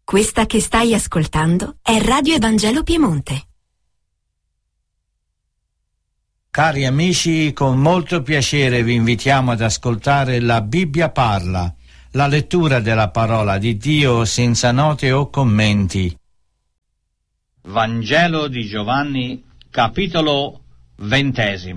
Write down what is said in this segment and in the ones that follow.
Questa che stai ascoltando è Radio Evangelo Piemonte. Cari amici, con molto piacere vi invitiamo ad ascoltare La Bibbia parla, la lettura della parola di Dio senza note o commenti. Vangelo di Giovanni, capitolo 20.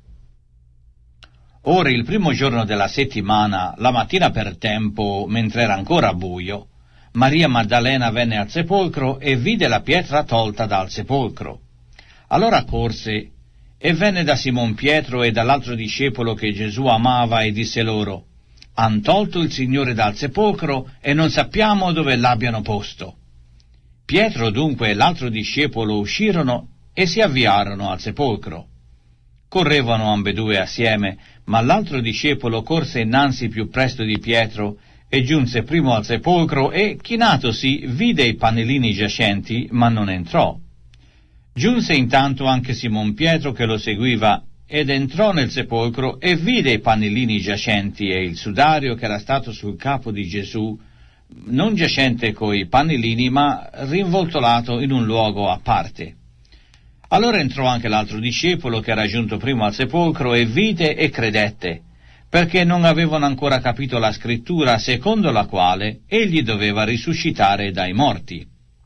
Ora, il primo giorno della settimana, la mattina per tempo, mentre era ancora buio, Maria Maddalena venne al sepolcro e vide la pietra tolta dal sepolcro. Allora corse e venne da Simon Pietro e dall'altro discepolo che Gesù amava e disse loro: «Han tolto il Signore dal sepolcro e non sappiamo dove l'abbiano posto». Pietro dunque e l'altro discepolo uscirono e si avviarono al sepolcro. Correvano ambedue assieme, ma l'altro discepolo corse innanzi più presto di Pietro e giunse primo al sepolcro e, chinatosi, vide i pannellini giacenti, ma non entrò. Giunse intanto anche Simon Pietro che lo seguiva ed entrò nel sepolcro e vide i pannellini giacenti e il sudario che era stato sul capo di Gesù, non giacente coi pannellini, ma rinvoltolato in un luogo a parte. Allora entrò anche l'altro discepolo che era giunto primo al sepolcro e vide e credette, perché non avevano ancora capito la scrittura secondo la quale egli doveva risuscitare dai morti.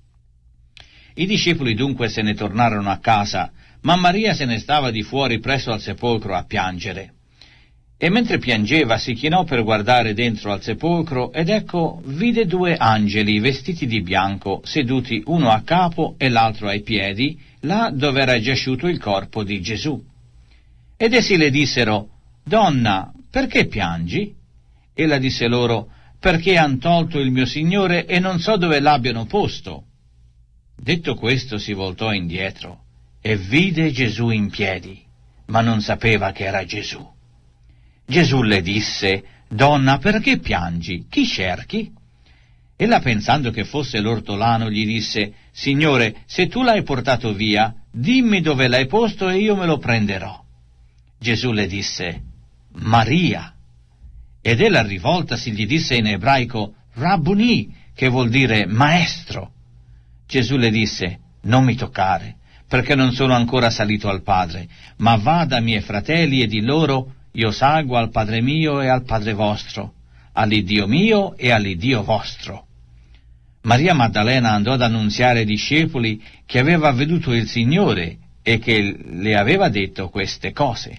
I discepoli dunque se ne tornarono a casa, ma Maria se ne stava di fuori presso al sepolcro a piangere. E mentre piangeva si chinò per guardare dentro al sepolcro ed ecco vide due angeli vestiti di bianco, seduti uno a capo e l'altro ai piedi, là dove era giaciuto il corpo di Gesù. Ed essi le dissero: «Donna, perché piangi?» Ella disse loro: «Perché han tolto il mio Signore e non so dove l'abbiano posto». Detto questo si voltò indietro e vide Gesù in piedi, ma non sapeva che era Gesù. Gesù le disse: «Donna, perché piangi? Chi cerchi?» Ella, pensando che fosse l'ortolano, gli disse: «Signore, se tu l'hai portato via, dimmi dove l'hai posto e io me lo prenderò». Gesù le disse: «Maria». Ed ella, rivoltasi, gli disse in ebraico: «Rabbuni», che vuol dire maestro. Gesù le disse: «Non mi toccare, perché non sono ancora salito al Padre, ma va da miei fratelli e di loro: io salgo al Padre mio e al Padre vostro, all'Iddio mio e all'Iddio vostro». Maria Maddalena andò ad annunziare ai discepoli che aveva veduto il Signore e che le aveva detto queste cose.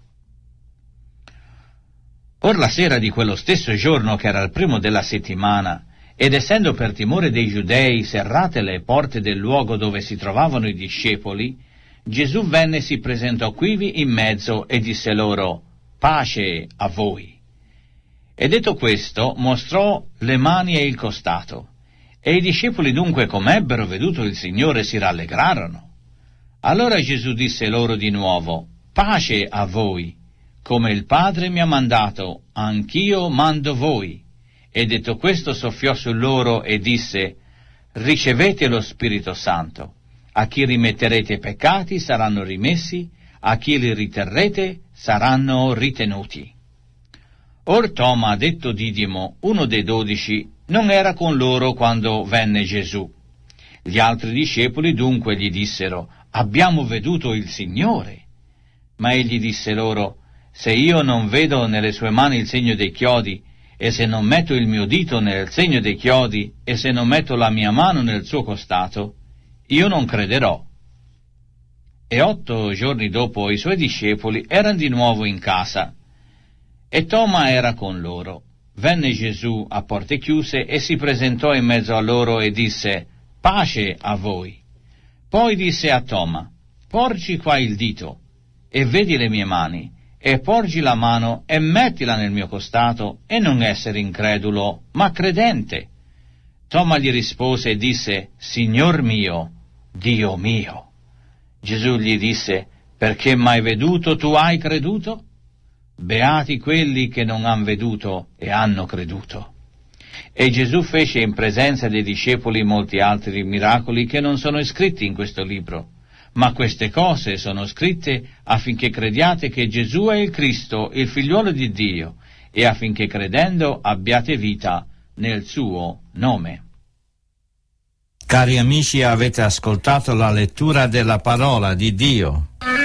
Or la sera di quello stesso giorno, che era il primo della settimana, ed essendo per timore dei giudei serrate le porte del luogo dove si trovavano i discepoli, Gesù venne e si presentò quivi in mezzo e disse loro: «Pace a voi». E detto questo mostrò le mani e il costato. E i discepoli dunque, come ebbero veduto il Signore, si rallegrarono. Allora Gesù disse loro di nuovo: «Pace a voi. Come il Padre mi ha mandato, anch'io mando voi». E detto questo soffiò su loro e disse: «Ricevete lo Spirito Santo. A chi rimetterete i peccati saranno rimessi, a chi li riterrete saranno ritenuti». Or Toma, detto Didimo, uno dei 12, non era con loro quando venne Gesù. Gli altri discepoli dunque gli dissero: «Abbiamo veduto il Signore». Ma egli disse loro: «Se io non vedo nelle sue mani il segno dei chiodi, e se non metto il mio dito nel segno dei chiodi, e se non metto la mia mano nel suo costato, io non crederò». E 8 giorni dopo i suoi discepoli erano di nuovo in casa, e Toma era con loro. Venne Gesù a porte chiuse e si presentò in mezzo a loro e disse: «Pace a voi». Poi disse a Toma: «Porgi qua il dito, e vedi le mie mani, e porgi la mano e mettila nel mio costato, e non essere incredulo, ma credente». Toma gli rispose e disse: «Signor mio, Dio mio». Gesù gli disse: «Perché m'hai veduto tu hai creduto? Beati quelli che non han veduto e hanno creduto». E Gesù fece in presenza dei discepoli molti altri miracoli che non sono scritti in questo libro, ma queste cose sono scritte affinché crediate che Gesù è il Cristo, il Figliuolo di Dio, e affinché credendo abbiate vita nel suo nome. Cari amici, avete ascoltato la lettura della parola di Dio.